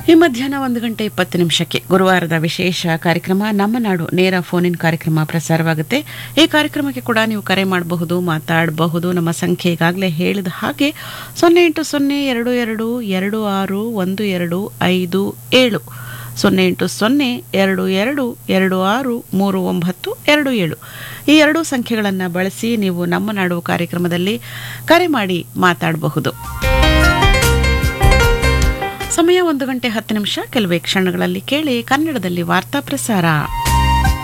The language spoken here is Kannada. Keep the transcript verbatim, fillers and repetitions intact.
ಈ ಮಧ್ಯಾಹ್ನ ಒಂದು ಗಂಟೆ ಇಪ್ಪತ್ತು ನಿಮಿಷಕ್ಕೆ ಗುರುವಾರದ ವಿಶೇಷ ಕಾರ್ಯಕ್ರಮ ನಮ್ಮ ನಾಡು ನೇರ ಫೋನ್ ಇನ್ ಕಾರ್ಯಕ್ರಮ ಪ್ರಸಾರವಾಗುತ್ತೆ. ಈ ಕಾರ್ಯಕ್ರಮಕ್ಕೆ ಕೂಡ ನೀವು ಕರೆ ಮಾಡಬಹುದು, ಮಾತಾಡಬಹುದು. ನಮ್ಮ ಸಂಖ್ಯೆ ಈಗಾಗಲೇ ಹೇಳಿದ ಹಾಗೆ ಸೊನ್ನೆ ಎಂಟು ಸೊನ್ನೆ ಎರಡು ಎರಡು ಎರಡು ಆರು ಒಂದು ಎರಡು ಐದು ಏಳು ಸೊನ್ನೆ ಎಂಟು ಸೊನ್ನೆ ಎರಡು ಎರಡು ಎರಡು ಆರು ಮೂರು ಒಂಬತ್ತು ಎರಡು ಏಳು ಈ ಎರಡೂ ಸಂಖ್ಯೆಗಳನ್ನು ಬಳಸಿ ನೀವು ನಮ್ಮ ನಾಡು ಕಾರ್ಯಕ್ರಮದಲ್ಲಿ ಕರೆ ಮಾಡಿ ಮಾತಾಡಬಹುದು. ಸಮಯ ಒಂದು ಗಂಟೆ ಹತ್ತು ನಿಮಿಷ. ಕೆಲವೇ ಕ್ಷಣಗಳಲ್ಲಿ ಕೇಳಿ ಕನ್ನಡದಲ್ಲಿ ವಾರ್ತಾ ಪ್ರಸಾರ.